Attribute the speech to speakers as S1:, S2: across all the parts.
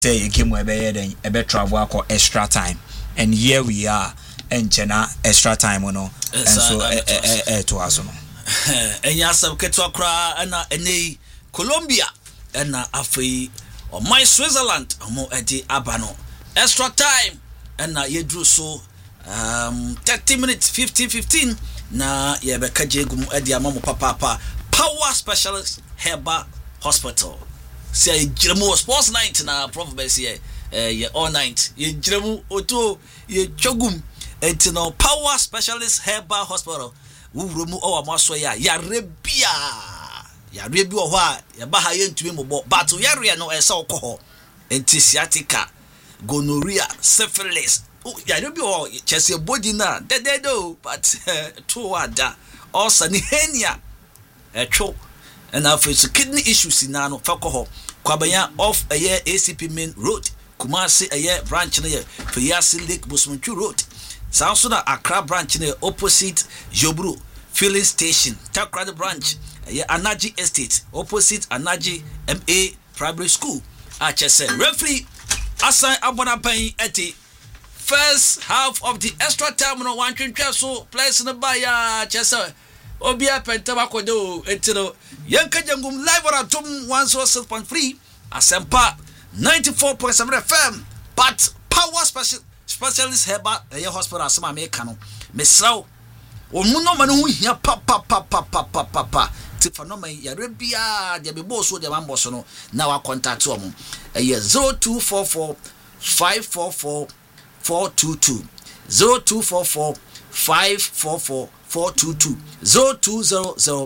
S1: say game we be travel extra time, and here we are enchena extra time and so to us no
S2: and yasam ketwa kra na ene Colombia and afei or my Switzerland mo edi abano extra time and ye drew so 30 minutes 15 na ye be kajegum edi amamo papa Power Specialist Herbal Hospital. Say Jiremu sports night na prof be say all night. Ye Jiremu oto ye chogum etino Power Specialist Herbal Hospital. Wu romu o amaso ya rebia. Ya rebi o ho a ye ba ha ye ntumi mobo. But ya re no ese okoho. Enti sciatica, gonorrhea, syphilis. Ya rebi o chese body na dededo but to ada. Also ni henia echo and after kidney issues in nano fakoho kwabanya off a year ACP main road Kumasi a year branch near Fayasi Lake Busmunchu road Sansuna Accra branch near opposite Jobru filling station Takrad branch a year Anaji estate opposite Anaji MA primary school HSN referee assign Abona Pay eti first half of the extra time on 1 so place in the buyer Chester Obia Pentabako do etino Yanka Jangum live on Atom 106.3 Asempa 94.7 FM but Power Specialist Herbal Hospital Asama Mekano Mesau Omuno Manu here papa Tifanoma Yarebia de Biboso de Mambosono now our contact to 0244 544 422 0244 544 422 0200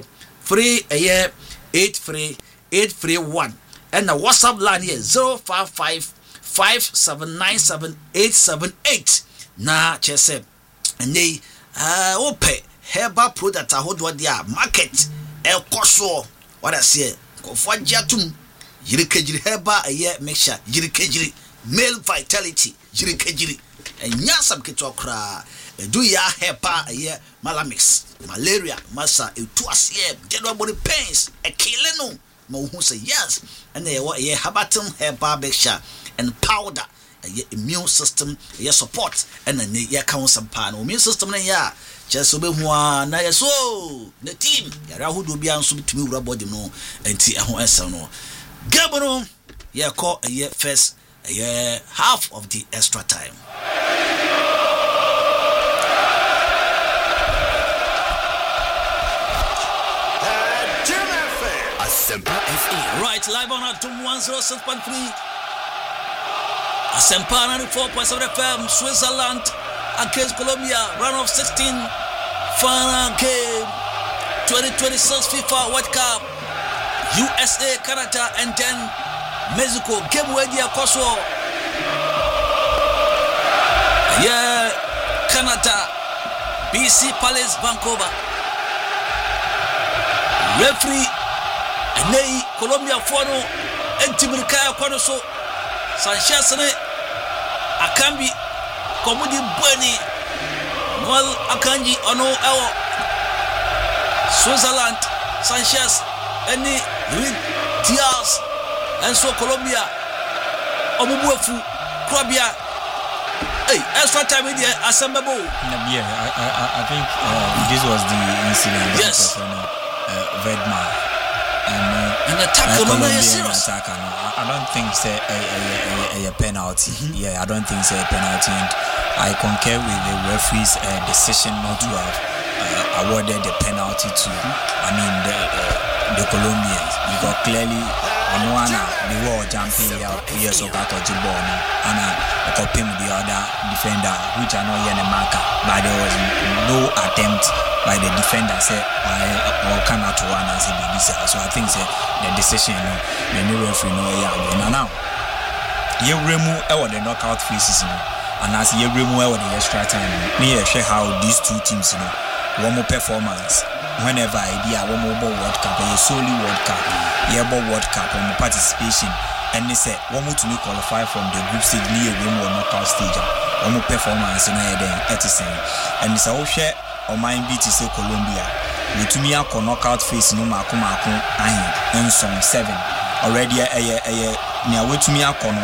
S2: 383 and the WhatsApp line here 055 5797878 na chese and ope herbal product ahodo dia market el koso what I say kofo jatum yirikejiri herbal mixture yirikejiri male vitality yirikejiri enyasam ketokra do ya hepa malamix malaria masa etuasie general body pains a kileno ma who say yes and they what habatum herbal mixture and powder immune system support and then ya count some pan immune system na ya just obe ho na ya so the team ya rahudo bia nso bitumi wura body no enti ho ensel no gabono ya call first half of the extra time. Right, live on Atom 106.3 Asempa 94.7 FM Switzerland against Colombia round of 16 final game 2026 FIFA World Cup USA, Canada and then Mexico game where they are Kosovo Canada BC Palace Vancouver referee Nei Colombia fono entimirika kwano so Sanchez ne akambi komudi bweni Noel Akanji ono ewo Switzerland Sanchez eni Diaz and so Colombia omubuefu Colombia extra time in there assemble
S1: yeah I think this was the incident
S2: yes
S1: Vedman
S2: and attack serious.
S1: I don't think it's a penalty. Yeah, I don't think it's a penalty, and I concur with the referee's decision not to have awarded the penalty to the Colombians because clearly they were jumping out years of that ball and copying the other defender which are not yet a marker, but there was no attempt by the defender say or cannot one and say this. So I think the decision the new referee now you remove the knockout phases and as you remove the extra time me share how these two teams one more performance whenever idea one more World Cup solely World Cup World Cup one more participation and they say one more to qualify from the group stage near one more knockout stage one more performance and it's all share or mind beat is Colombia. With me, I can knockout face no Marco and some 7 already. Near with me, I can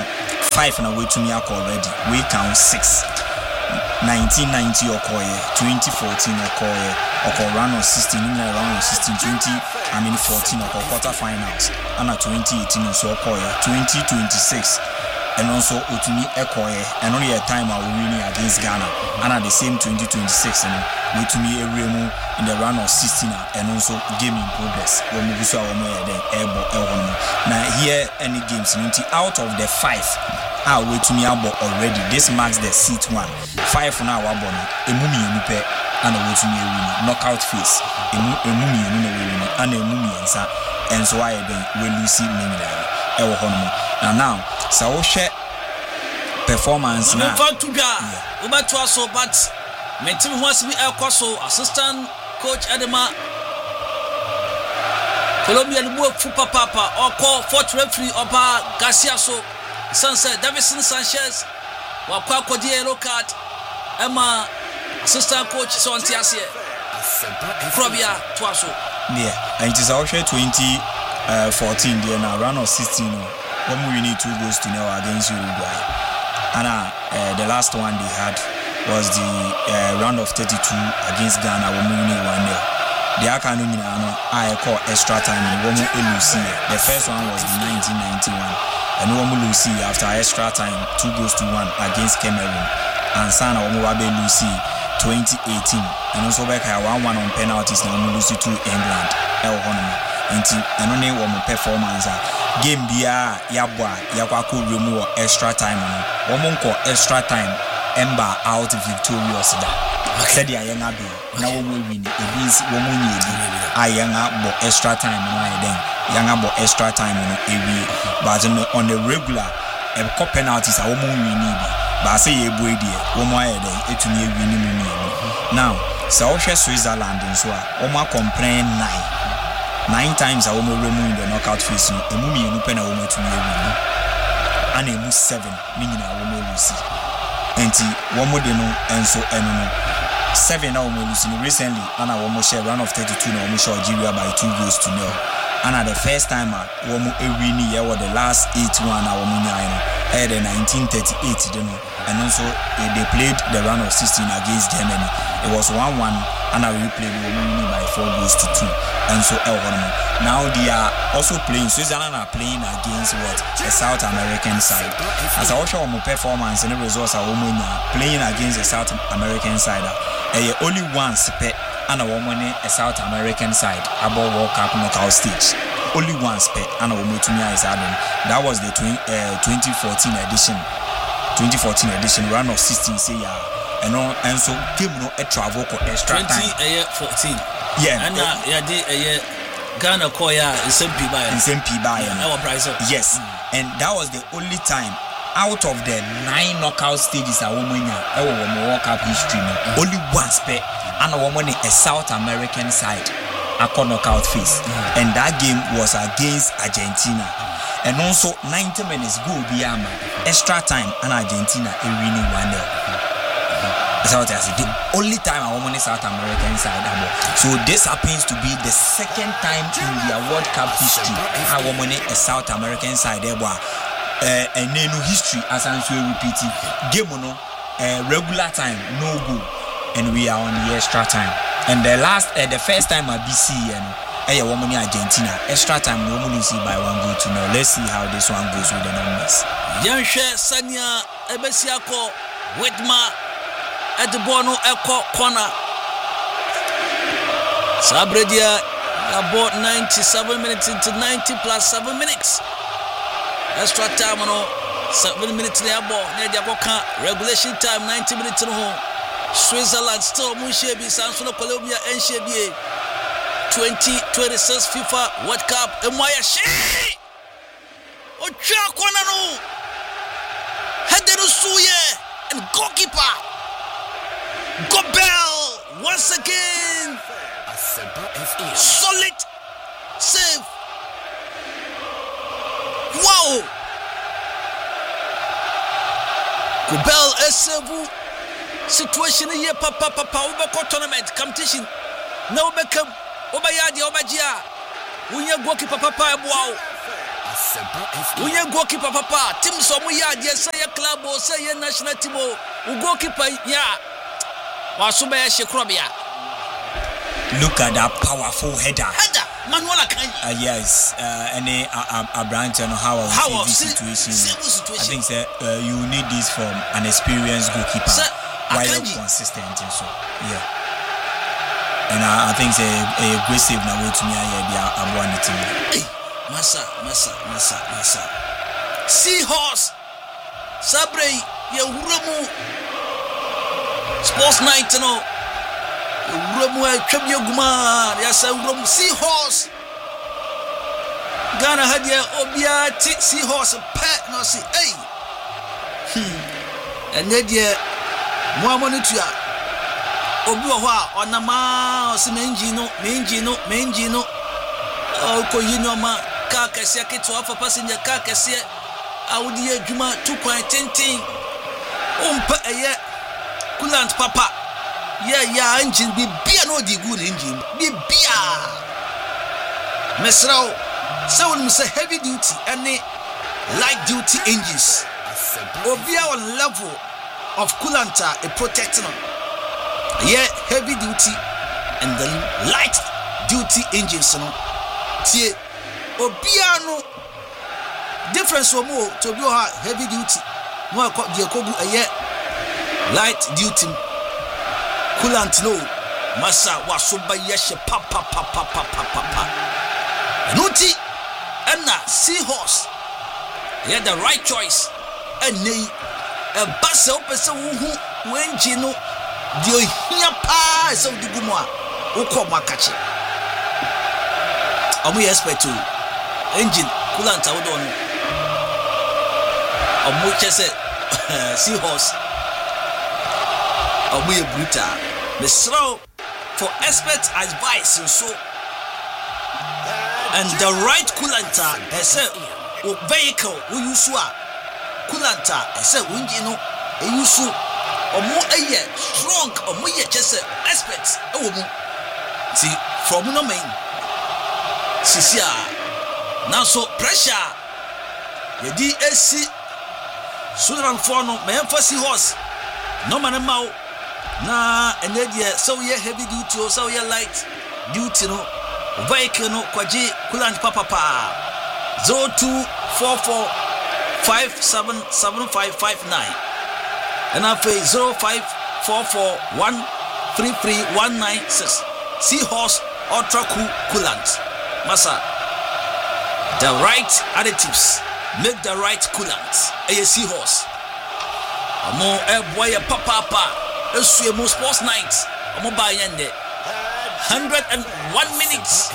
S1: 5 na wetumi akọ already. We count 6. 1990 okoye, 2014 okoye, run on 16, round on 16, 14 quarter finals, and 2018 so okoye, 2026, and also Otumi Ekoye, and only a time I will winning against Ghana, and at the same 2026, and Otumi Remo in the round of 16, and also game in progress. When we saw now here any games, out of the 5. Wait to me about already. This marks the seat 1. 5 now abono. Emumi enupe and wait to me win. Knockout phase. Emumi enu win and emumi ensa. And so I then will Lucy Mimida. Ewo hono. Now, so share performance now.
S2: Uba to us so but my team wants to be El Coso, assistant coach Adema. Colombian work for Papa or call fourth referee Oba Garcia so. Sunset Davison Sanchez wakwa kodi yellow card Emma assistant coach so antiasie Krobia twaso
S1: yeah and it is our 2014 there now round of 16 when we need 2 goals to nil against Uruguay and the last one they had was the round of 32 against Ghana when we win 1-0 the akanu nyina I call extra time when we lose. The first one was in 1991 and we lose after extra time 2 goals to 1 against Cameroon and Sana Omuwabe Lucy 2018 and also back 1-1 on penalties now we lose to England El Honoma and only one performance game bia yabwa yakwako remove extra time no extra time Ember out victorious da said the Ayanga be now we win it means woman need Ayanga bo extra time no then Yanga bo extra time no every but on the regular penalties a woman we need but say ye boy there woman then etumi win now so Switzerland so woman complain 9 times a woman remove in the knockout phase no emu mienu pe na woman tumi win and emu 7 meaning a woman lose enti woman de no enso eno no 7 now we lose recently and I almost share round of 32 now we show Algeria by 2 goals to 0 and at the first time we win here was the last 8-1 our the 1938 you know and also they played the round of 16 against Germany. It was 1-1 and I replayed we by 4 goals to 2 and so now they are also playing Switzerland are playing against what the South American side as I watch our performance and the results are playing against the South American side only once and a woman a South American side about World Cup knockout stage only once and a woman to me is Adam that was the 2014 edition round of 16 say and so game no a travel for extra
S2: 2014
S1: yeah
S2: and Ghana koya is
S1: SMP by
S2: our price
S1: yes and that was the only time out of the 9 knockout stages a woman World Cup history only once and a woman a South American side a knockout phase and that game was against Argentina and also 90 minutes go beyond extra time and Argentina winning 1-0. That's what I said. The only time a woman is South American side. So this happens to be the second time in the World Cup history a woman is South American side. And then history as I'm sure repeating. Game no regular time no goal and we are on the extra time. And the first time I BC a woman in Argentina extra time no woman see by 1 goal to 0. Let's see how this one goes with the numbers.
S2: Yanshe Sanya Ebesiako Whitma at the Bono Echo corner. Sabredia about 97 minutes into 90 plus 7 minutes. Extra time 7 minutes near ball near regulation time 90 minutes no home. Switzerland still Munshebi Samsung Colombia and Shebi 2026 FIFA World Cup Emaya She Ocha Kwanano Hedenu Suye and goalkeeper Gobel once again solid save. Wow, Gobel save situation here papa Ubako tournament competition now become Obayadi Obajia Unya goalkeeper papa wow When you goalkeeper papa, team Somuya, yes, say a club or say a national team, who goalkeeper, yeah. Wasubaya Shekrobia.
S1: Look at that powerful header.
S2: Manuela Kanye.
S1: Yes, any a branch and how this situation. I think you need this from an experienced goalkeeper. While consistent and so and I think a great save now way to me I want it.
S2: Hey, Massa. Seahorse. Sabre ye uramu. Sports night no. Uramu twabye guma. Ya sa uramu Seahorse. Ghana had ya obia Seahorse pet no see. Hey. And then Muamonu tua obi wo ho a onama o se menji no o ko yinoma ka kase keto afa passenger ka kase awudi adwuma 2 kwan tintin umpa eye coolant papa ya engine bibia no di good engine bibia mesraw so say heavy duty and light duty engines obi on level of coolant a protecting heavy duty and the light duty engines no tie obiano difference o mo to bi o heavy duty no de kogu light duty coolant no massa wasoba yeshe papa nuti and Seahorse the right choice and a bus opesa who wenji no dio hia pa so digumo a ukoma kache amu expect to engine coolant awodo no amu chese Seahorse amu ye brutal the slow for expert advice so and the right coolant vehicle we use coolant say unji no eyusu omo eye strong omo ye chese experts ewo mu see from no main sisia now so pressure ye di esi Sudan for no me emphasis horse no man mau na enedie so ye heavy duty o so ye light duty no vehicle no kwaji coolant papa 0244 577559 and I pay 0544133196 Seahorse Ultra Cool Coolant Massa the right additives make the right coolant a Seahorse amo boy papa esu mo sports night amo buy yende 101 minutes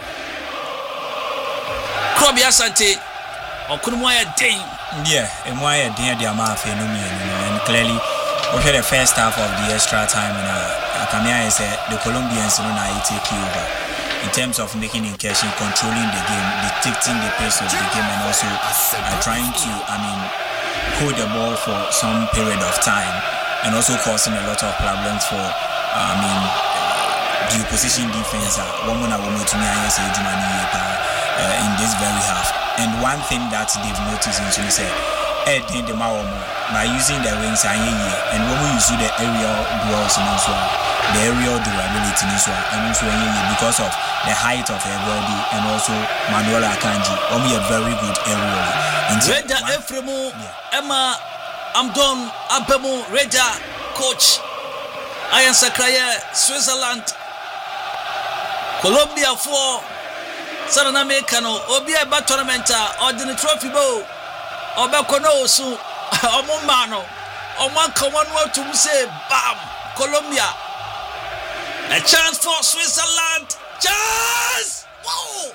S2: Krobia Sante Okunmoya Dane.
S1: Yeah, and why a dear and clearly we had the first half of the extra time and Kamia is the Colombians take over in terms of making incursion, controlling the game, dictating the pace of the game and also trying to hold the ball for some period of time and also causing a lot of problems for the opposition defense in this very half. And one thing that they've noticed is by using the wings and when we use the aerial duels the aerial durability because of the height of her body and also Manuela Akanji we are very good aerial.
S2: Reda Efremo Emma Amdon Abemo Reda coach Ian Sakraya Switzerland Colombia 4 Sarana Mekano, Obia ba tournament or the trophy bowl, or Bacono, so Omomano, or one common word to say, bam, Colombia. A chance for Switzerland. Chance! Whoa!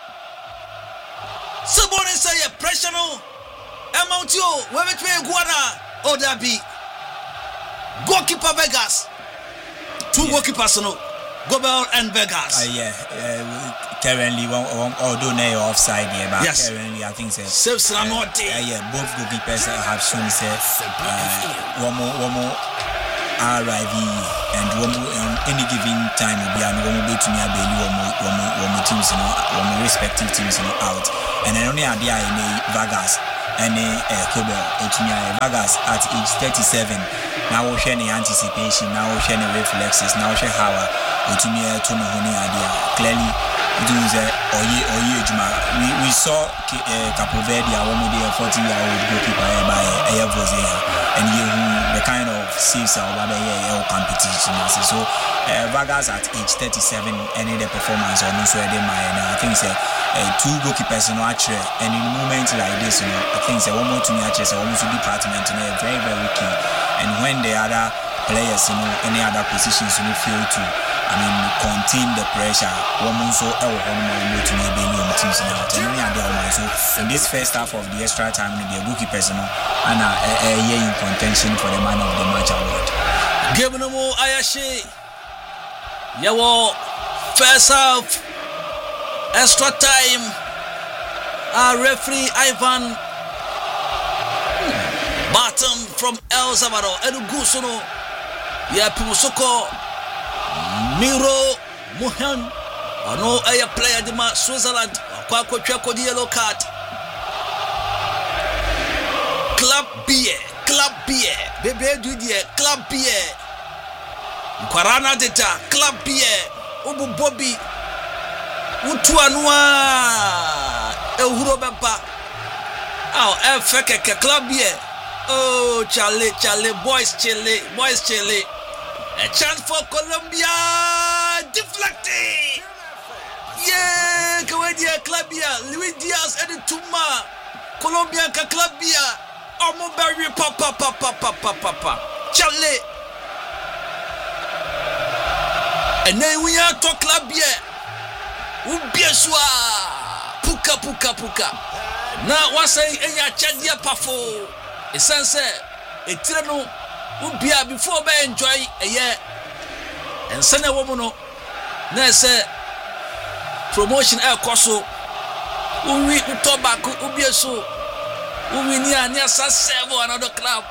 S2: Somebody say a pressure no. Amount you, where it may guana, or there be goalkeeper Vegas. 2 goalkeepers no. Gobel and Vegas.
S1: Currently, although they are offside here, but currently I think
S2: both
S1: goalkeepers have shown one more arrive and any given time we are going to be one teams, one respective teams out, and then only idea in Vegas and Kobe Vegas at age 37. Now we're sharing anticipation, now we're sharing reflexes, now we're sharing how to me to know idea clearly. We saw Capo Verde, a 40-year-old goalkeeper by Ayavozea, and the kind of saves our competition. So Vargas at age 37, any the performance or no so I think it's two goalkeepers actually, and in moments like this, I think it's one more to me actually, almost the department very, very key. And when the other players, any other positions, feel to contain the pressure. Women so to teams now. So in this first half of the extra time, the goalkeepers and in contention for the man of the match award.
S2: Game no more Ayashi. Yawo first half extra time. Referee Ivan Barton from El Salvador. Edu Gusono. Pimusoko Miro Muhan. No a player de Switzerland. Kwa the yellow card. Club beer. Bebe Dudier, Club beer. Kwarana data, Club beer. Ubu Bobby. Utuanua. Ehuro Bempa. Feke Club beer. Oh, Charlie, boys Chile. A chance for Colombia. Deflecting. Yeah, Kawadia Clubia, Luis Diaz and Tuma. Colombia Clubia. Omoberry papa. Charlie. And then we are to Clubia. Ubiaswa. Puka. Now what's saying a chadia pafo. A sunset. A tirano. Ubia before by enjoy a year. And send a woman. Nurse. Promotion air coso. We tobacco ubieso. We near seven another club.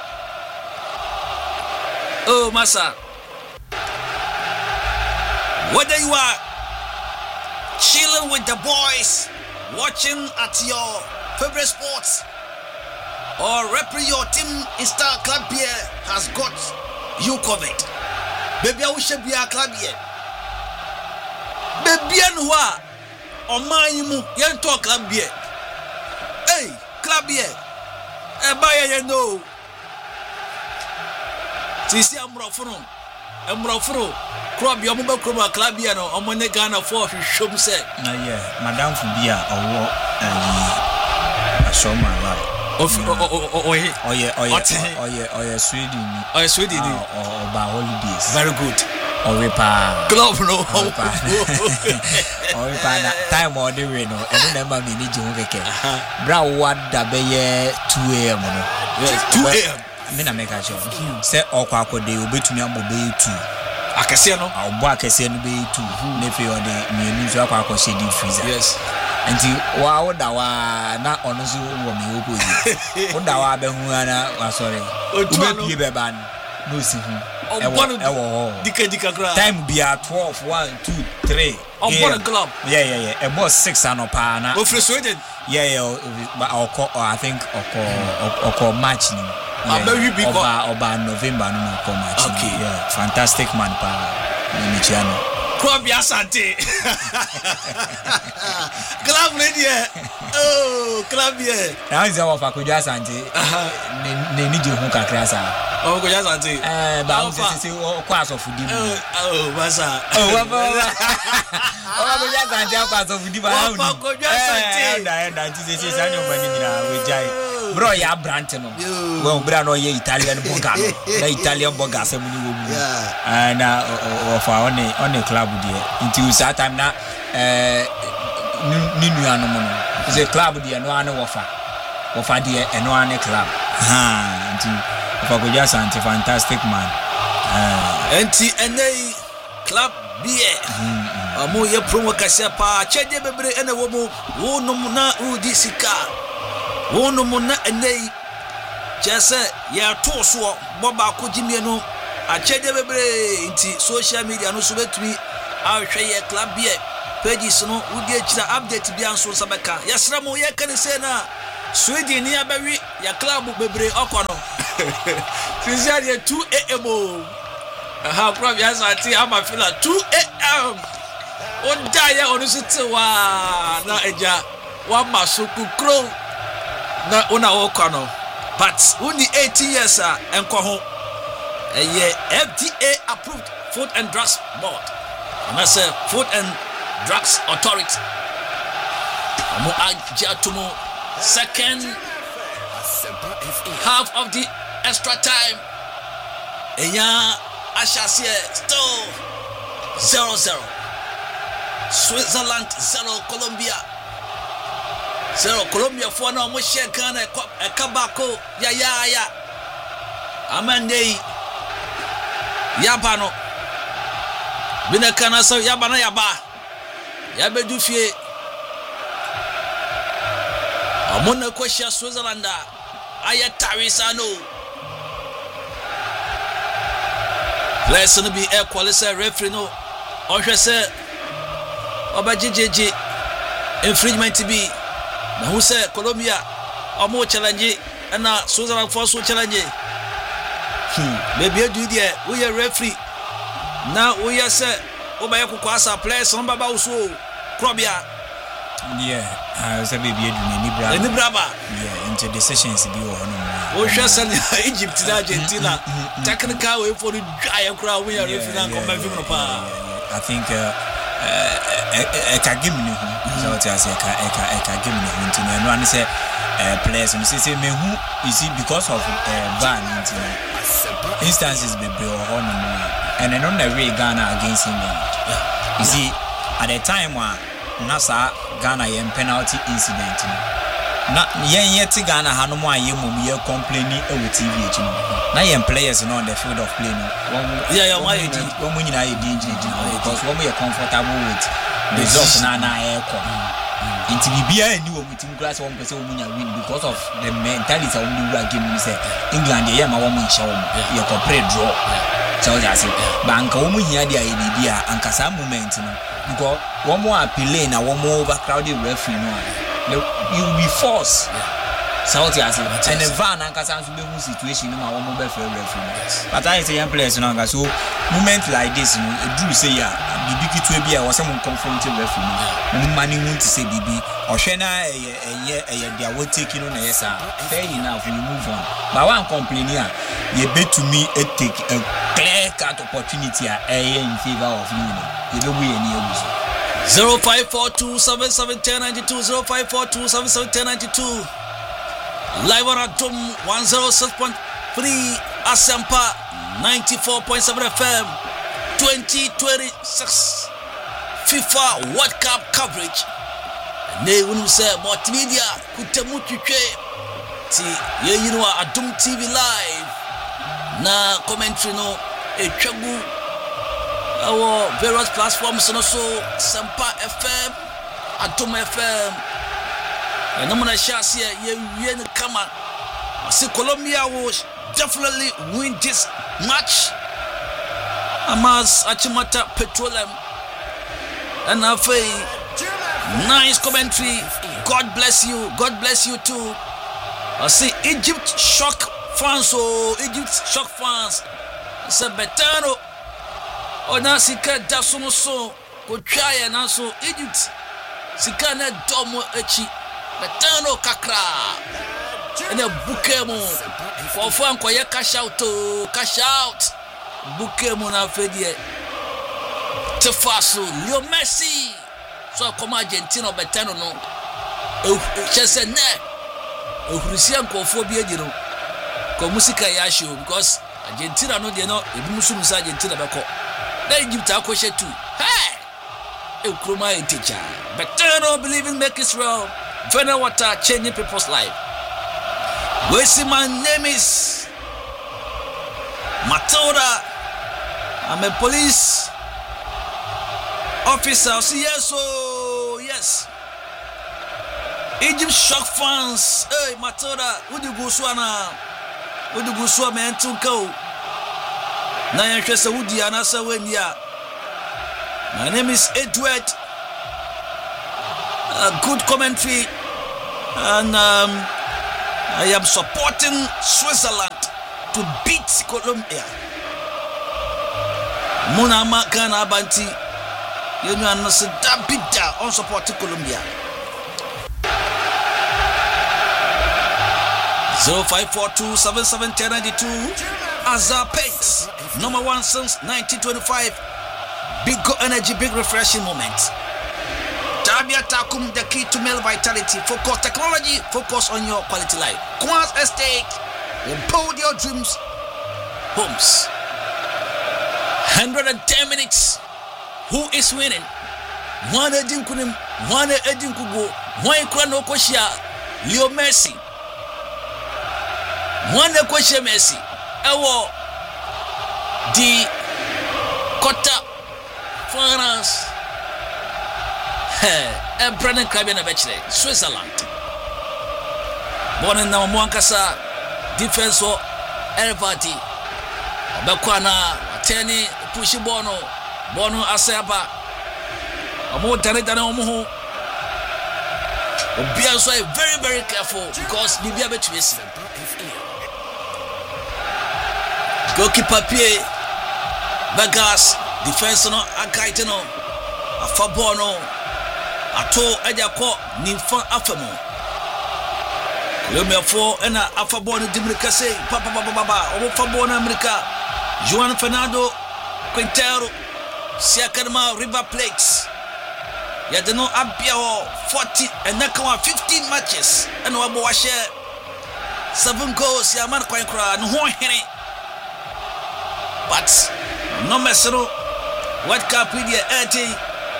S2: Oh, Massa. Whether you are chilling with the boys, watching at your favorite sports, or repping your team in Star Club here has got you covered. Baby, I wish be a club here. Baby, and what? On my young talk club here. Hey, club here. Buy no. Sisi Amrofro. Club your mobile club here no. On my Ghana for show me say.
S1: Yeah, Madame Fubia or I show my life. Sweden.
S2: Sweden.
S1: Or about holidays.
S2: Very good.
S1: Oripa
S2: Club no.
S1: Oripa time or the rain. I remember me need you keke. Bra what da be 2 a.m.
S2: Yes, 2 a.m.
S1: Me na make a job. Say okwa akode obetumi ambo be 2.
S2: Akese no.
S1: Obo akese no be 2. Nefe o de me nzu akwa akose di freezer.
S2: Yes.
S1: Nti wa oda wa na ono so wo me wo poyi. Oda wa be hu ana wa sorry. Obepie be ban no si hu. Dika gra. Time be at 12, 1, 2, 3.
S2: On board club.
S1: Yeah. A boss 6 anopa na.
S2: Frustrated.
S1: Yeah. But I think oko match ni. Oba November no ko match.
S2: Okay.
S1: Yeah, fantastic man pa Michiano.
S2: Club Asante. Club lady. Oh, club here.
S1: Now is our Fakuja Asante. Ne need you hu kakra sa.
S2: Oh, Fakuja Asante.
S1: Ba say class of food.
S2: Oh, masa.
S1: Fakuja Asante class of food ba.
S2: Fakuja Asante.
S1: Na say sanyo mani nyina we jai. Bro ya brand no. We bra no ye Italian burger no. Na Italian burger se mu ni wo mu. Na for on the club there. Until that time na ninu anomo no. It's a club there no ane wofa there and no ane club. Until Fakuja Asante fantastic man.
S2: NTNA club beer. Amu ye promo kase pa chede bebre ene wo mu wo no na udi sika. Wono mo na enei chese ya to so boba ko jimie no achede bebre inti social media no so betumi ahwe ye club bia pages no wudi akira update bia nso sabeka yasra mo ye kan se na Sweden ni abawi ya club bebre okono sincerely 2 am aha club ya sati ama fila 2 am on daya onu sitwa na eja wa masuku kro na ona okono but only 18 years enko ho FDA approved Food and Drugs Board and that's a Food and Drugs Authority amo ajatumo second half of the extra time enya ashasie still 0-0 Switzerland 0 Colombia 0 Colombia for na mo share Ghana kabako ya amande yabano bina kana so yabana yabedu fie amona kwashia Switzerland ayatawisano lesson be equalizer referee no ohwese obajejeje infringement be na hu se Colombia omo challenge na Switzerland for so challenge maybe do there we referee na we say obaya kukwasa players on baba uso Colombia
S1: say baby edu ni braba into decisions be
S2: no hwese Egypt na Argentina technical way for the dry crowd we referee na come back from pa
S1: I think eka game ni hu so ti ase eka game ni hu ntino no an say players you see me who you see because of ban ntino instances be on and then on the way Ghana against England you see at the time nasa Ghana yen penalty incident na yen yet Ghana hanom aye mom ye complaining e TV echi no na yen players no on the field of play no one nyina ye danger because one ye comfortable with the result na eko inti bibia ani wo mutim class one person wo nya win because of the mentality of the game say England ye ma wo nche wo ye corporate draw so that's it banka wo mu hia dia ye bibia ankasa moment no because one more appeal na one more overcrowded referee no you will be forced so what you say and the van ankasa so be who situation no one more referee but I say young players no so moment like this no do say ya bibi kitu bia wo say mo confront referee no mani want to say bibi ohwe na dia what take no na yes fair enough you move on but one complain here you bet to me take a clear cut opportunity in favor of you know you don't win
S2: 0542771092 0542771092 live on Atom 106.3 Asempa 94.7 FM 2026 FIFA World Cup coverage ne wonu say multimedia kutemu twetwe ti ye yinu Atom TV live na commentary no etwagu our various platforms no so Sampa FM Atom FM and I'm gonna share ye win kama see Colombia will definitely win this match Amas Achimata Petroleum and Afei nice commentary God bless you too I see Egypt shock fans Egypt fans it's a betano ona sika dasono so ko twaye na so Egypt sika na domo echi betano kakra ene bukemu for fan ko ye cash out bukemu na fedie tefaso Leo Messi so come Argentina betano no chese ne ohurisia nkofo bi agiro ko musika ya show because Argentina no de no ebimusu musa Argentina beko Egypt akweshe too hey Nkrumah teacher but don't believe in make Israel Venom water changing people's life we see my name is Matilda I'm a police officer see yes Egypt shock fans hey Matilda would you go swana man to go na yɛhwɛ sɛ wodi anasa wani a. My name is Edward. Good commentary, and I am supporting Switzerland to beat Colombia. Munama Ghana Banti, you know, and say that beat down on supporting Colombia. 0542771092. Azar Paints, number 1 since 1925. Big go energy, big refreshing moment. Tabia Takum, the key to male vitality. Focus technology, focus on your quality life. Quans Estate will build your dreams homes. 110 minutes. Who is winning? One Edin Kunim, one Edin Kugo, one Krano Koshia, Leo Messi. One Koshia Messi. Ewo the quarter finals. Brennan Krabina Bachelor, Switzerland. Born in Namuankasa, defense or everybody. Bakwana, Tenny, Pushi Bono Asaba, Amo Tanetana Omoho. Be also very, very careful because Bibia Betwis. Goalkeeper Pierre Bagas, defense no Akaitano, Afabono. Ato Ajako Nimfa Afamo Colombia 4 and Afabon Dimricase Papa Baba Ofabon America Juan Fernando Quintero Siakadama River Plates Yadeno Abiao 40 and Nakawa 15 matches and Wabawashe 7 goals Yaman Quankra no Henry but no Messero What Cup with your 80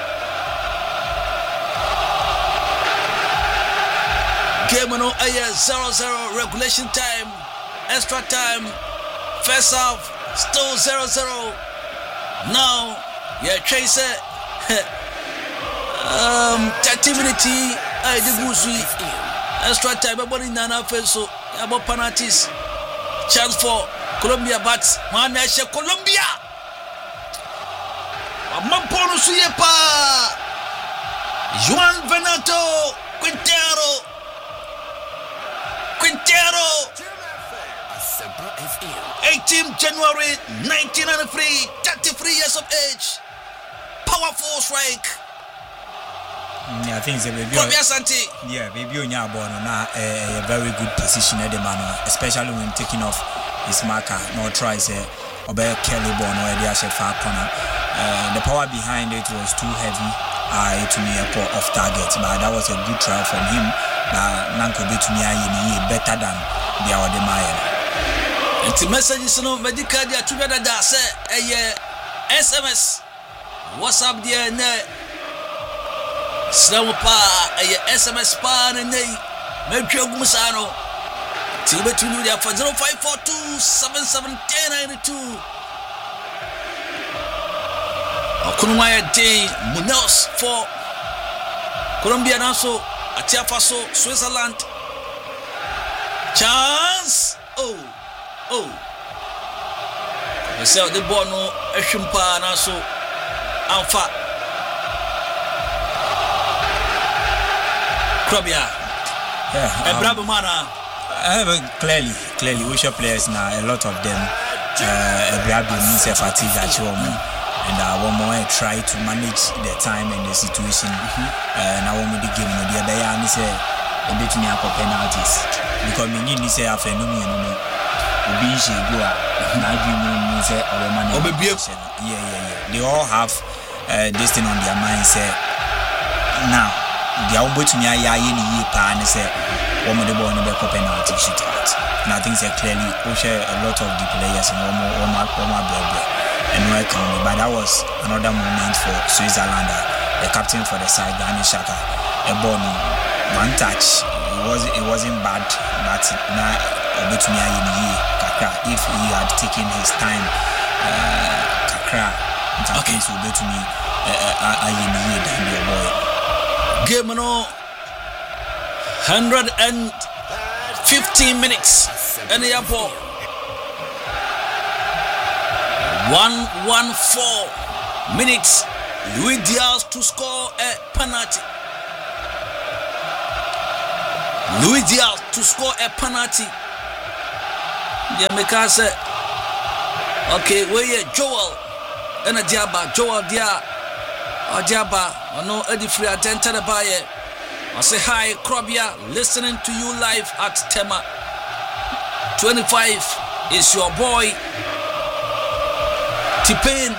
S2: Game on 0-0 regulation time, extra time, first half, still 0-0. Now, Tracer 30 minutes, I did extra time, but in Nana Feso, about penalties, chance for Colombia, but man, Colombia. Mamponu Suyepa, Juan Venato, Quintero. 18th January 1993, 33 years of age, powerful strike.
S1: Yeah, I think it's a baby. Yeah, baby on your born now a very good position at the man, especially when taking off his marker. No tries Obey Kelly born or the far corner. The power behind it was too heavy. To me a poor off target, but that was a good try from him. Nanko be to me better than the other Maya.
S2: And the messages no medical dia together that say SMS. What's up there ne? Slow pa SMS pa ne me musano. Tibe to you there for 0542771092. Okunumaya Day Munoz for Colombia Naso Atiafaso Switzerland chance they say the ball no Eshimpa Naso Alpha Colombia Bravo Mana
S1: clearly we show players now a lot of them Bravo means a fatigue at home. And one more try to manage the time and the situation. Now when we game, the other day, I say a bit me up penalties because we need to say a phenomenon. We be go now give me say our money. Yeah. They all have this thing on their mind. Say now they are going to me a and say one of the ball in the penalty shootout. And I think say clearly we share a lot of the players and one more. And welcome, but that was another moment for Switzerland. The captain for the side, Granit Xhaka, a ball, one touch. It wasn't bad, but now if he had taken his time, okay, so to me,
S2: game no 115 minutes, and the airport. 114 minutes. Luis Diaz to score a penalty. Luis Diaz to score a penalty. Yeah, because okay, where Joel and a Diaba, Joel Dia or Diaba, I know Eddie Free attended the buyer. I say hi, Krobia, listening to you live at Tema 25 is your boy T-Pain.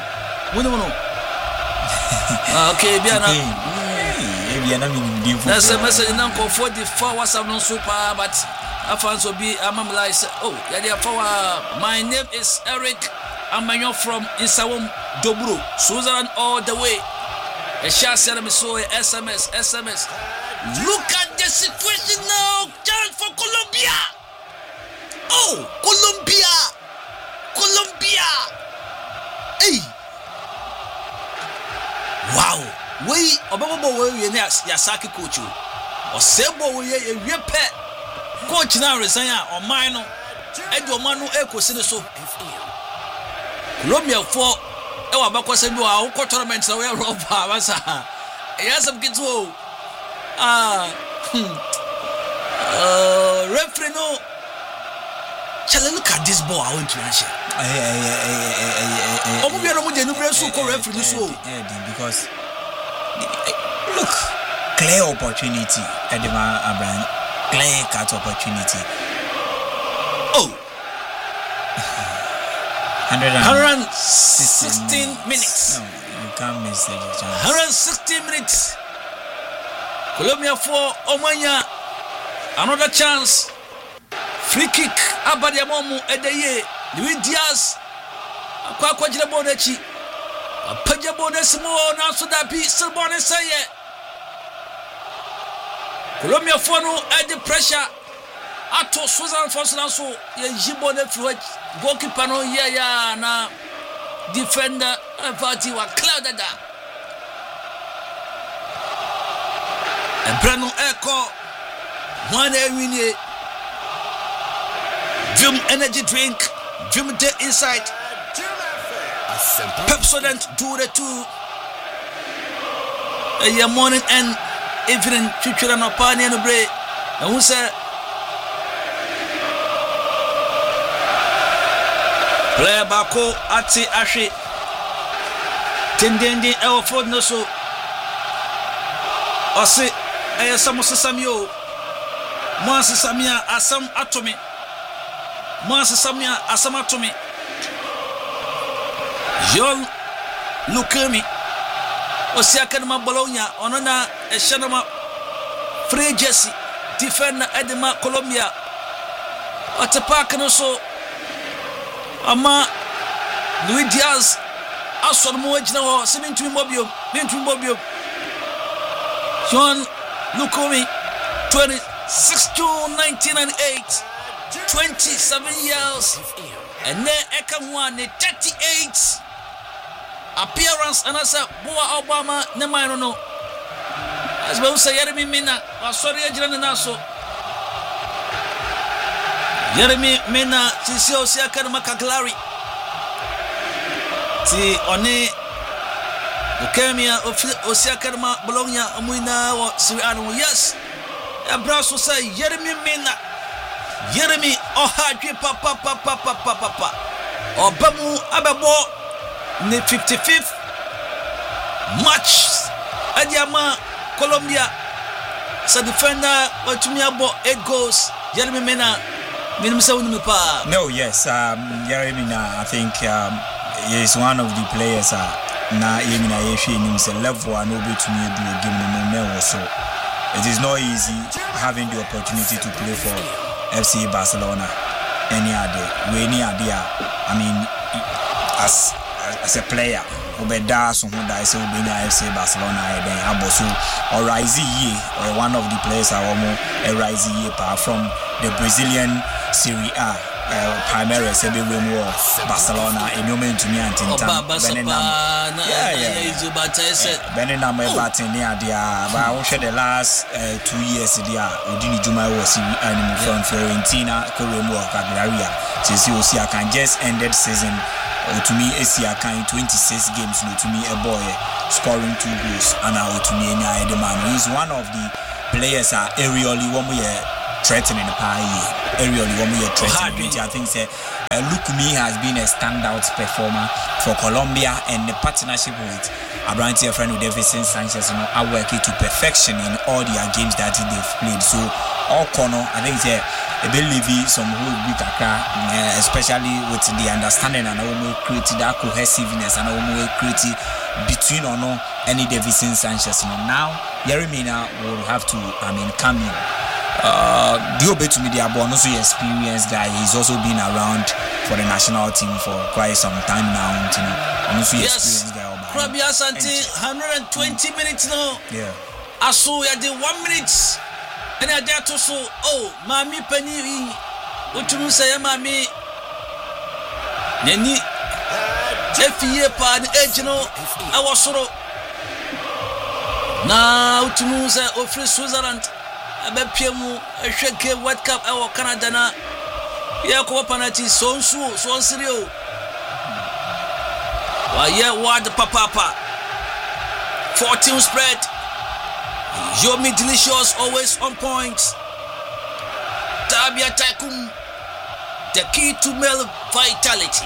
S2: Okay, Biana. That's a message now for 44 WhatsApp non super, but I found so be a mom like oh, yeah, my name is Eric. I'm from Isawom Dobro, Switzerland all the way. A shot said me so SMS. Look at the situation now, chance for Colombia. Oh, Colombia. Hey. Wow. We obabo we Yasaki coach you. Or sebo we pet coach now resign on mine no. Edo manu eko sine so. Colombia for ewa bakwa se do a ko tournament na we roba basa. Yes am kitu. Referee no. Chale, look at this ball I want to answer.
S1: Because look, clear opportunity, Edema Abraham, clear cut opportunity.
S2: Oh,
S1: 116
S2: minutes.
S1: No, you can't miss the chance.
S2: 116 minutes. Colombia for Omanya, another chance. Free kick. Abadiamomu Edeye. Luis Diaz. Kwa jira bonechi. Paja bonesimo na so da bi silbone saye. Colombia for no the pressure. Ato Switzerland for so ye jibone fluid. Goalkeeper no ya na defender party wa clouded. And Breno Echo. One win. Vim energy drink, Vim the inside. Pepsodent do the two. A morning and evening, future and opinion and break. And who said, Player Bako, Ati Ashi, Tendendi, our Ford Noso. Or say, I Samosa Samio, Monsa Samia, Asam Atomi. Monsa Samia Asama to me. John Lukemi Osiakanama Bologna Onana Eshanama Free Jesse defender Edema Colombia Atapakanoso Ama Luis Diaz Aswan Moejna Semintu Mobio John Lukemi 26/2/1998 27 years and then Eka 38 appearance and as a Boa Obama Nemano no as well say Jeremy Mena was sorry Naso Jeremy Mena Tisio Siakanama Kaglari Ti One Ukemia Osiakanama Bologna Amuina or Siriano yes Abraso say Jeremy Mena Jeremy Ohadri papa Obamu Ababo ne 55th match Adiama Colombia sa defender Otumiabo 8 goals Jeremy Mena
S1: No, yes, Jeremy I think he is one of the players na Yemina Yeshi himself level and able to do a game so it is not easy having the opportunity to play for FC Barcelona any idea. I mean as a player Obeda so who die so be FC Barcelona then aboso or rise or one of the players are a rise apart from the Brazilian Serie A primary sebe wemo Barcelona enyomen to me antintam Benenam batin near dia but I the last 2 years dia Odini Juma was from Fiorentina Corremo Cagliari since you see I can just ended season to me Asia kind 26 games no to me a boy scoring 2 goals and to me any man. He's one of the players are aerially one we threatening the pie. Aerially one we threatening. I think say Lukumi has been a standout performer for Colombia, and the partnership with Abranti friend with Davidson Sanchez, are working to perfection in all their games that they've played. So all corner, I think say a believe some who be especially with the understanding and how create that cohesiveness and how create between any Davidson Sanchez. Now Yeremina will have to come in. Diobe to me, the bonus experienced guy. He's also been around for the national team for quite some time now.
S2: Yes, Krabby Asante, 120 minutes now.
S1: Yeah.
S2: I saw you did 1 minute, and I dare to so. Oh, Mammy Penny, what you say, Mammy? Nenny, FA pan, Ejino, I was so. Now to move of Switzerland. Abepiemu ehweke World Cup ewo Canada na ye ko penalty so nsirio wa ye ward papa 14 spread. Yomi Delicious always on point. Tabia Takum, the key to male vitality.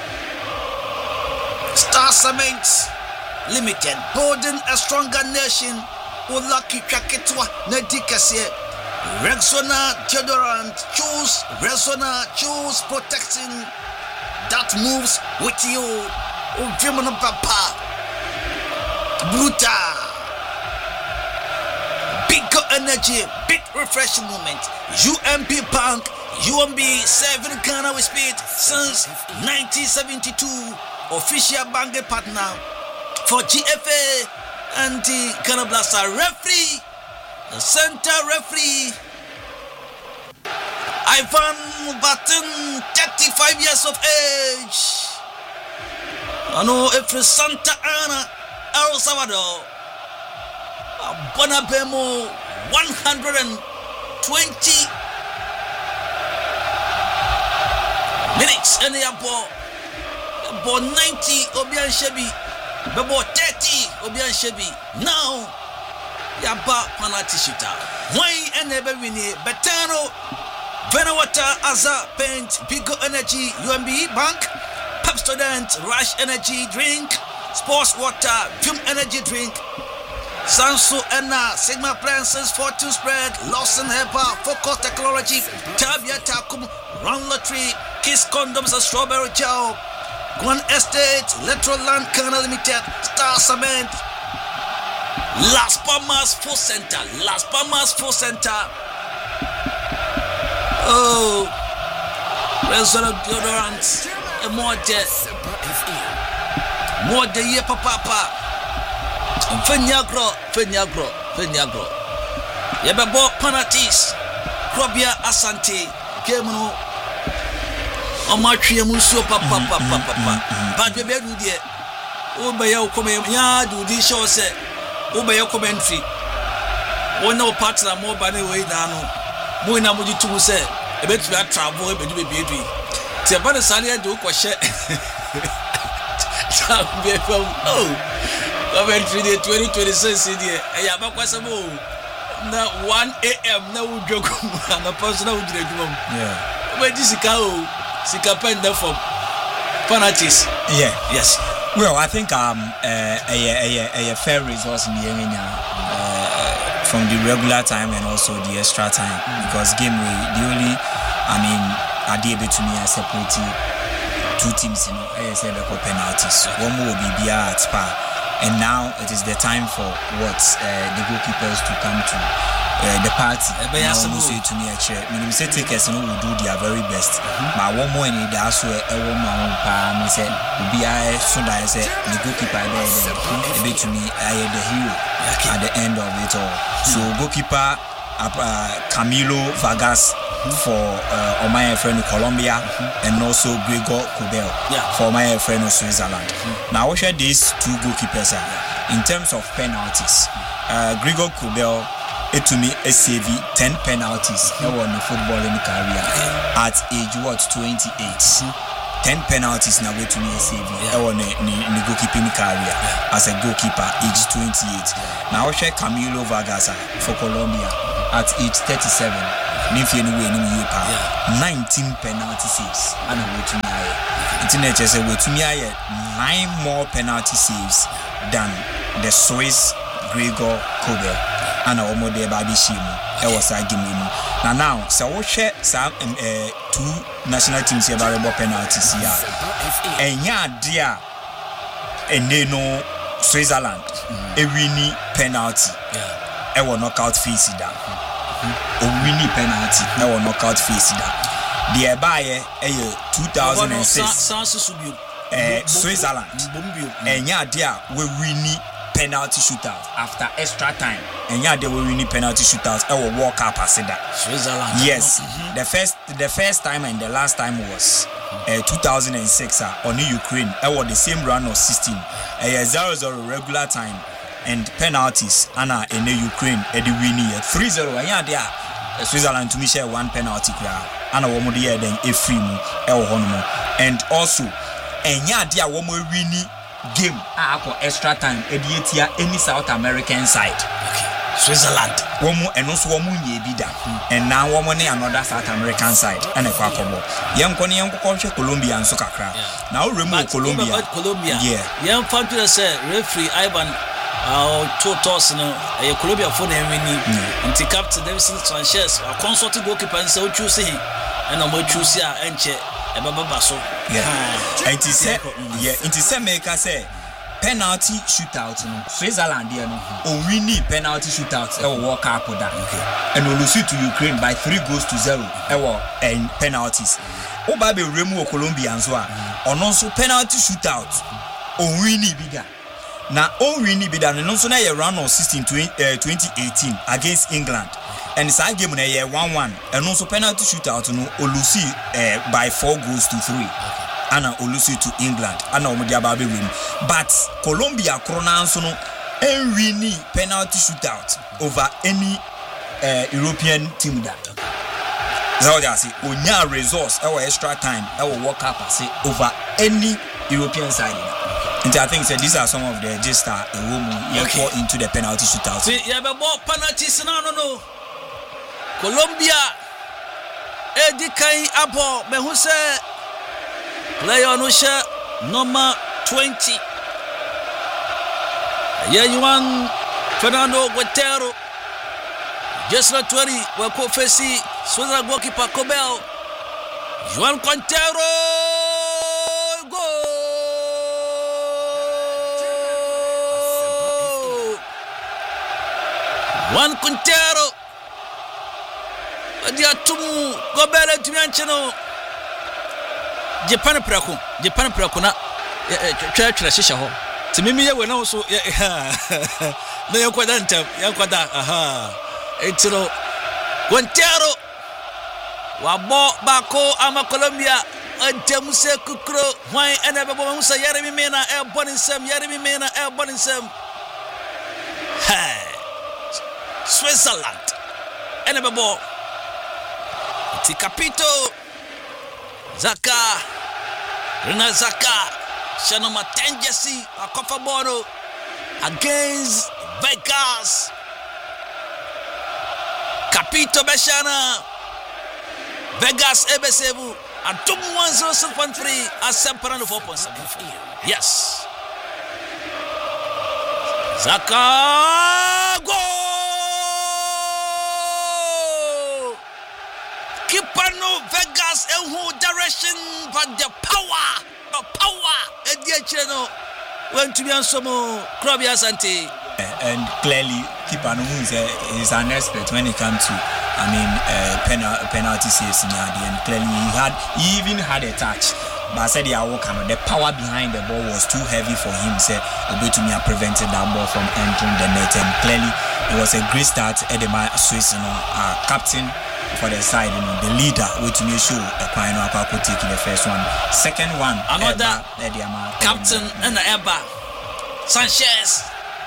S2: Star Cement Limited, building a stronger nation. Lucky Chaketwa Nedikasia Rexona deodorant, choose Rexona, choose protecting that moves with you. Uvimana Papa Bruta big energy, big refreshing moment. UMP Bank, UMB 7 Ghana with speed since 1972. Official banking partner for GFA and the Ghana Blaster referee, the center referee, Ivan Batten, 35 years of age. I know if Santa Ana, El Salvador, Bonabemo, 120 minutes, and they are about 90 Obian Shebi. About 30 Obian Shebi. Now Yaba penalty shooter. Why and never win it? Betano, Venawater, Aza, Paint, Bigo Energy, UMB Bank, Pep Student, Rush Energy Drink, Sports Water, Fume Energy Drink, Sansu Enna, Sigma Appliances, Fortune Spread, Lawson Hepa, Focus Technology, Tabia Takum, Round Lottery, Kiss Condoms and Strawberry Chow, Gwan Estate, Electroland Ghana Limited, Star Cement, Las Palmas Full Center, Las Palmas Full Center. Oh, Rexona deodorant, more de ye papa. Fenyagro. Yebebo penalties. Krabby Asante, game no. Omatwe musuo papa. But we be do there. O be ya come ya do this show say. O be ya commentary. O na partner mo ba na we na no. Mo na mo jitu say e be to travel e be do be do. Ti ba na sale do ko hye. Oh. Commentary the 2026 year. I am a question. Na 1 a.m. na udwoku na person na udwedwum.
S1: Yeah.
S2: We just sika penda for penalties.
S1: Yeah.
S2: Yes.
S1: Well, I think a fair resource in the area from the regular time and also the extra time because game the only I did able to me separate 2 teams I said the penalties. One more will be at Spa. And now it is the time for the goalkeepers to come to the party. Say to me, say takers will do their very best. But one more in the also I say soon I say the goalkeeper there to me the hero at the end of it all. So goalkeeper Camilo Vargas for my friend Colombia and also Gregor Kobel for my friend Switzerland. Now what are these 2 goalkeepers in terms of penalties? Gregor Kobel to me saved 10 penalties in the footballing career at age 28. 10 penalties na we to me save on the goalkeeping career as a goalkeeper age 28. Now we share Camilo Vargas for Colombia at age 37. If you know 19 penalty saves and we to me internet say we to me 9 more penalty saves than the Swiss Gregor Kobel and our model body shimu. That was a game. Now, so we share some 2 national teams here about penalties here. And yeah, dear, and they know Switzerland a winning penalty. I will knockout face that. A winning penalty. I will knockout face that. The buyer a 2006 Switzerland. And yeah, dear, we winning penalty shootout after extra time, and yeah, they were winning penalty shootouts. I will walk up. I said that
S2: Switzerland.
S1: Yes, the first time and the last time was 2006 on Ukraine. I was the same round of 16. 0-0 regular time and penalties. Anna in the Ukraine at the winning 3-0. And yeah, there Switzerland to me share 1 penalty. Anna woman there then a free and also and yeah, there one more winning game for extra time ediatia any South American side.
S2: Okay. Switzerland.
S1: One more and also one more bida. And now one more another South American side and a quackable. Young Colombia and Soccer. Now remove Colombia. Yeah.
S2: Young Fantasy said referee Ivan two toss a Colombia phone and the captain Davidson Sanchez a consult goalkeeper and so choose him and I'm choose here and check.
S1: Yeah, and he said, Maker say penalty shootout. No, Switzerland there no, winning penalty shootouts. Will walk up with that, and will lose to Ukraine by 3-0. And penalties. Baby remove Colombia and so on. Also penalty shootouts. Winning bigger. Now, winning bigger. And also now a round of 2018 against England. And it's a game 1-1 and also penalty shootout no Olusi by 4-3 and Olusi to England and Omudiababe win. But Colombia Cronanso no winning penalty shootout over any European team that. So they say onya resource our extra time our work up say over any European side. And I think these are some of the just fall into the penalty shootout.
S2: See, you have more penalties no. Colombia Edikai Apo Behuse player Onusha number 20. Juan Fernando Guerrero just not 20 Wako Fesi Switzerland goalkeeper Kobel Juan Quintero goal Juan Quintero dia tumu gobele tumiancheno Japan prako na twetwere hihye ho timimi ye we na so na yakwada ntem yakwada etiro Quintero wabo bako ama Colombia ntem se kukro hwan ena bebo musa Yeremi Mena e boninsem Switzerland ena bebo Capito Zaka Rena Zaka Shanoma Tenjesi Akofaboro against Vegas Capito Beshana Vegas Ebesebu and 2-1-0-3 at Semperano 4.7. Yes Zaka goal Kipano Vegas in who direction but the power Ediacheno went to be on some Krobia Santi
S1: and clearly Kipano is an expert when it comes to penalty saves in the and clearly he even had a touch but I said the power behind the ball was too heavy for him so Obetumia prevented that ball from entering the net and clearly it was a great start at the Swiss captain for the side, the leader, which may show a kind of taking the first one. Second one,
S2: another captain and Eba Sanchez.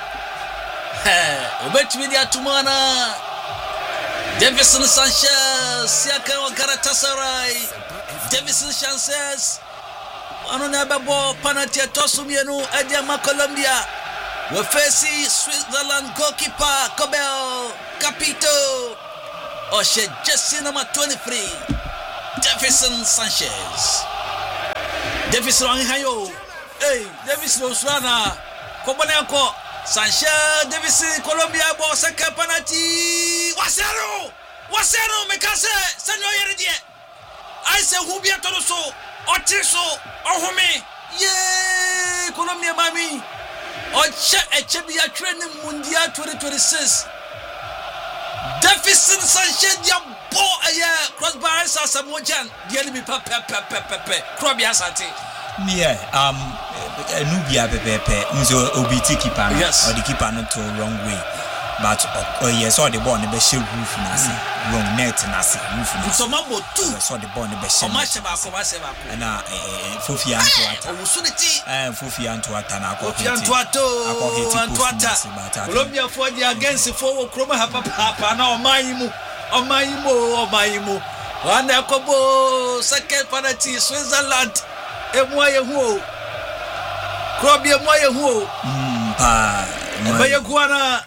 S2: Obetumidia Tumana Davison Sanchez, Siaka Galatasaray, Davison Sanchez, ano na bebo penalty tosumienu ediama Colombia. We face Switzerland goalkeeper Cobel Capito. Oshe jersey number 23. Jefferson Sanchez. Jefferson Anhayo. Hey, Jefferson Osrana. Kobaneko. Sanchez Jefferson Colombia ball second penalty. Wasero mekase sanyo yeredie. I say who be atoroso. Otiso ohome. Yeah, Colombia mami. Oche echebia training Mundial 2026. Jefferson Sanchez dia ball crossbar sa Samojan. Dia mi pepe. Krobia sante.
S1: Yeah, Nubia pepe. Nzo obiti keeper.
S2: Yes.
S1: Or the keeper not to wrong way. But yes, all the ball in the best roof nasi. Wrong net nasi roof nasi.
S2: So mambo too.
S1: So the ball in the best.
S2: Komasheba.
S1: Na Fofia Antoata.
S2: Osuniti.
S1: Fofia Antoata na ko.
S2: Fofia Antoata. Colombia for the against for Kroma hapa na omayimu. Wana kobo second penalty Switzerland. Emwaye huo. Colombia emwaye huo. Emwaye kuana.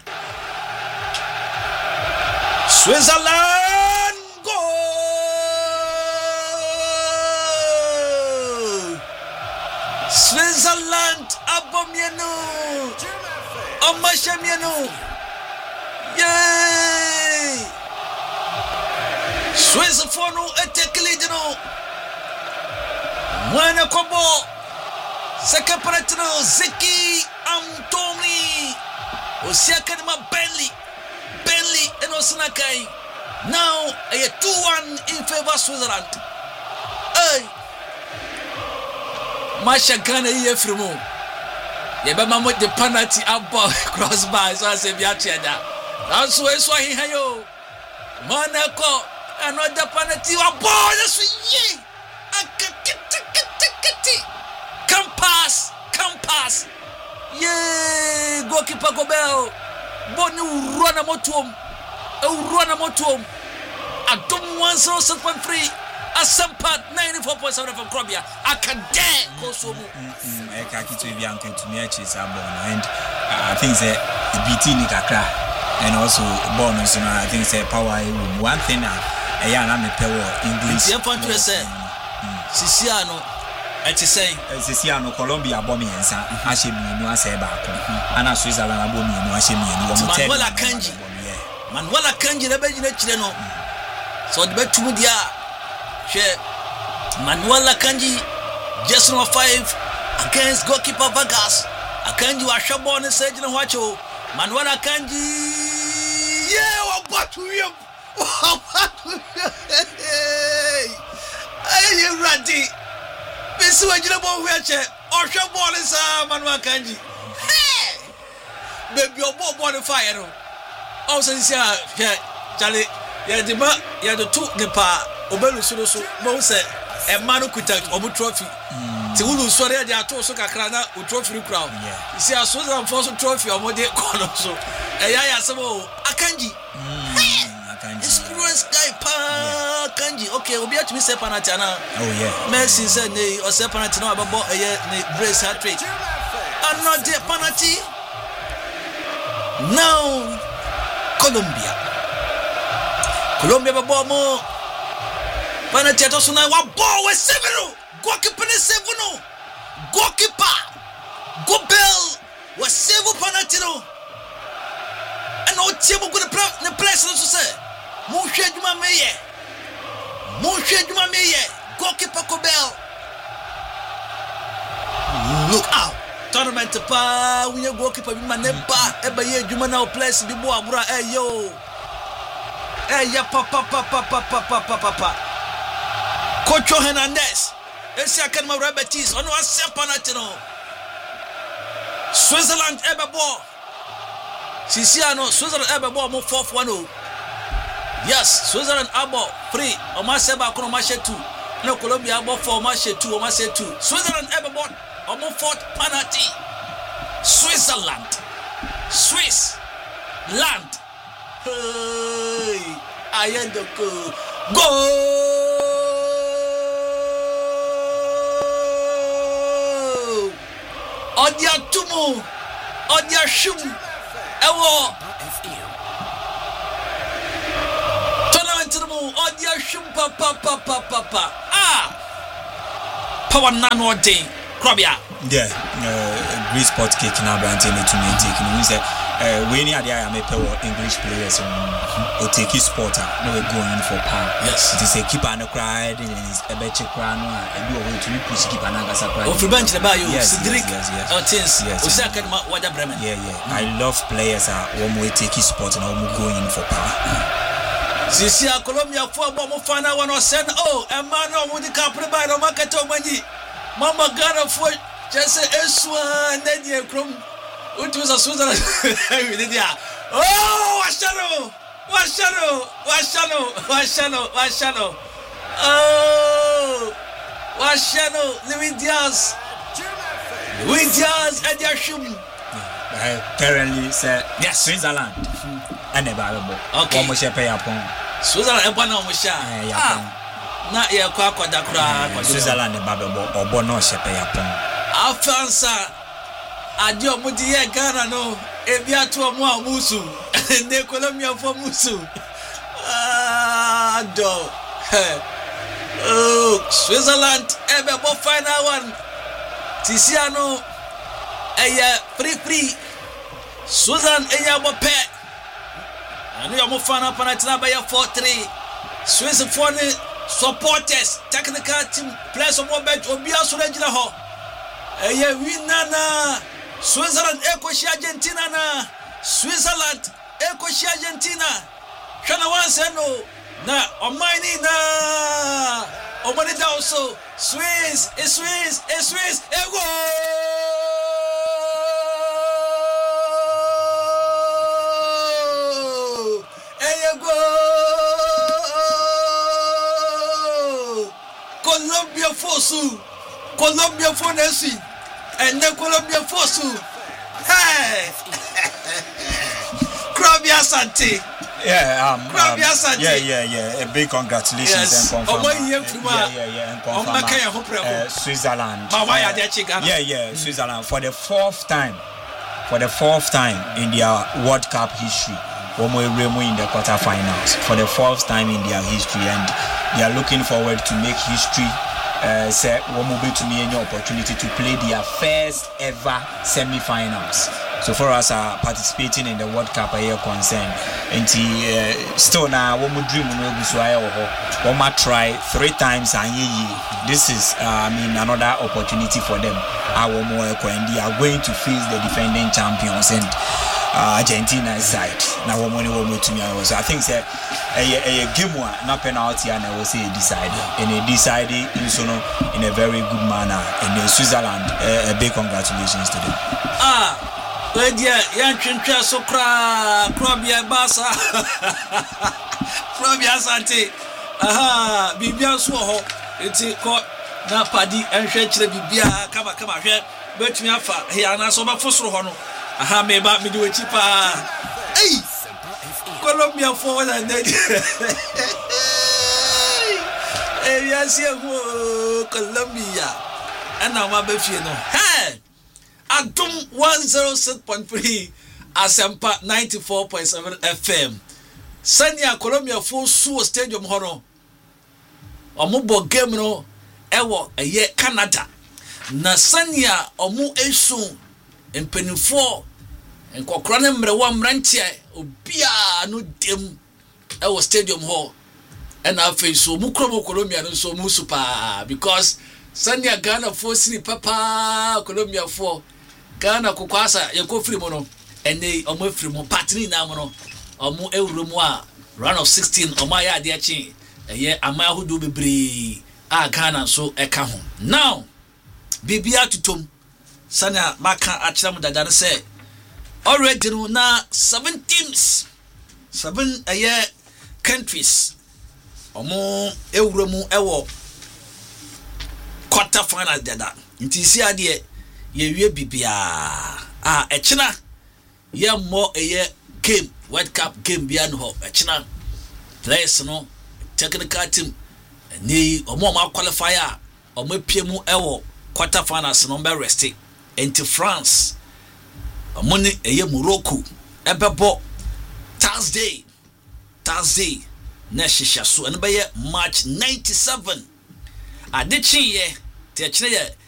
S2: Switzerland goal! Switzerland abomienu! Omashamienu! Yay! Switzerland eteklidino! Mwana kobo! Second penalty Zeki Antoni! Osiakanima Bentley and Osinakai. Now a 2-1 in favor of Switzerland. Hey, Masha Ghana here from home. Yabama with the penalty above crossbar. So I say, Biacheda. That's why he had you. Monaco, another penalty. A ball. That's ye. Come pass. Yay, goalkeeper Gobel. Bonu run a motum. I don't want 7.3. A sampat 94.7 from Colombia. I can dare go so much.
S1: I can't keep to me actually and I think the BT Nikakra and also bonus. I think the power one thing. I'm a power English.
S2: Siciano.
S1: Siciano Colombia bombing and San Hashim no say back. And Switzerland bombing no Hashim
S2: Manuela Kanji na beji na chileno. So the bet tumudia. She Manuela Kanji just number 5 against goalkeeper Vargas. Akanji wa shabo ne seji na wacho. Manuela Kanji what you Hey ready. Bisi wajina bo weche. O shabo ne sa Manuela Kanji. Hey. Baby obo the fire no. Oh, since Charlie, the two Nepa, Obelu Sudosu, Mose, and Manu Kutak, Obu Trophy. Tulu Soria, they are two Sokakrana, who trophy crowd. You see, I saw them for some trophy or more day corner. So, I said, Akanji. Experience guy, Kanji. Okay, we'll be at me, Sepanatana. Oh, yeah. Messi said, or Sepanatana about a year, brace hat trick. I'm not the penalty. Now. Colombia babo mo penalty atosuna wa ball we 7 goalkeeper 7 goalkeeper Gobel was 7 penalty no and o tie mo go the place no so say mo hwe adwuma meye goalkeeper Gobel look out tournament pa we goalkeeper bi manempa e ba ye adwuma na o place bi bo abura yo ya papa Coach Hernandez esi akan ma Robertis ono ase penalty no Switzerland ebebo Siciano Switzerland ebebo mo 4-1 yes Switzerland abo 3 o ma se ba kono ma she 2 no Colombia abo 4 ma she 2 o ma se 2 Switzerland ebebo o mo 4th penalty Switzerland hey ayendo go Odia tumu, odia shum, ewo. Tournament mu, odia shum papa. Power nano day, Krobia.
S1: Yeah, great sport cake na Brantin to me take. You say when you are English players or take his sport, no we going for power.
S2: Yes.
S1: It is a keeper and a cry, and it's a better crown and do away to push keep an agasa cry.
S2: Of bench the bayou,
S1: yes.
S2: Oh, tins, yes. Osaka, what a Bremen.
S1: Yeah. I love players one way take his sport and I'm going for power.
S2: Sisia Colombia for Bomo Fana one or send a man of the Capri by the market of money. Mama Ghana for just a then you come. What was a Switzerland? Oh, what shadow. Oh, what shadow. Louis Diaz and Yashum.
S1: Currently, sir,
S2: yes,
S1: Switzerland. And a Bible.
S2: Okay, Switzerland and Panama. Not your quack or the crack.
S1: Switzerland and Bible or Bono Shepe Yapon.
S2: Alfonso Adio Mudia Ghana no Ebia to a more Musu and the Colombia for Musu. Oh, Switzerland ever final one. Tiziano free Switzerland pet. And you are fan up on a 4-3. Swiss foreign supporters, technical team, players of one bench, Obia Surajina Ho. Winana Switzerland, Ecoshi Argentina, Switzerland, Ecoshi Argentina. Shana Wanseno, na Omani na Omani also. Swiss, Ego. Colombia for Nessie, and then Colombia for Su. Hey, Krabia Sante.
S1: Yeah,
S2: Krabia Sante.
S1: Yeah. A big congratulations
S2: yes.
S1: and Switzerland. Switzerland for the fourth time in their World Cup history. Omo Remo in the quarterfinals for the fourth time in their history, and they are looking forward to make history. Say one will be to me any opportunity to play their first ever semi-finals. So for us participating in the World Cup are concerned, and still now one more dream one more try 3 times and this is another opportunity for them. Our more and they are going to face the defending champions and Argentina side. Now one more to me. So I think say a game one not penalty and I will say decided and they decided in a very good manner. And Switzerland, a big congratulations to them.
S2: Well, dear, Yanchin so Krabia Basa Krabia Sante. Bibia Swaho, it's caught na Paddy and Shetch Bibia, come here, but me afa here and I saw my first Rohono. Me about me do a cheaper. Hey, Colombia forward and then. Yes, Colombia. And now my baby, no. Hey, Atom 106.3, Asempa 94.7 FM. Sanya Colombia full Suo Stadium Hono. Omubo game no, ewo eye Canada. Na Sanya omu esu empenifo enkokra ne mrewa mrantie obia no dem ewo stadium hall. And I feel so mukromo Colombia no so mu super because Sanya Ghana for siri papa Colombia for Ghana kokwasa yeko free mo no ene omo free mo partner na mo no omo ewuromu a round of 16 omo ya ade achi eye amahudu bebre a Ghana so eka ho now bibia tutom Sanya maka achira mu dada say already no na 7 teams 7 countries omo ewuromu ewo quarter final dada nti si ade ye wie bibia echina ye mo game World Cup game bia no ho echina players no technical team ni omo ma qualifier omo piemu ewo quarter finals no be rest enti France amone eye Morocco ebebo Thursday na hihya so ene be March 97 adechi ye te kire ye